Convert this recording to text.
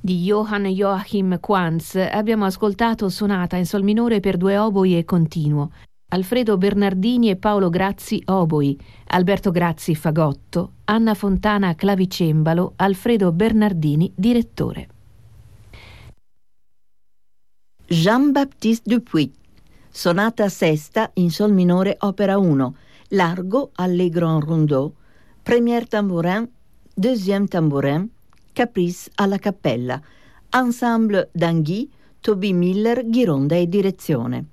Di Johann Joachim Quantz abbiamo ascoltato sonata in sol minore per 2 oboi e continuo, Alfredo Bernardini e Paolo Grazzi oboi, Alberto Grazzi fagotto, Anna Fontana clavicembalo, Alfredo Bernardini direttore. Jean-Baptiste Dupuy, sonata sesta in sol minore opera 1, largo allegro en rondeau, premier tambourin, deuxième tambourin, Caprice alla cappella, ensemble d'Anghi, Toby Miller, ghironda e direzione.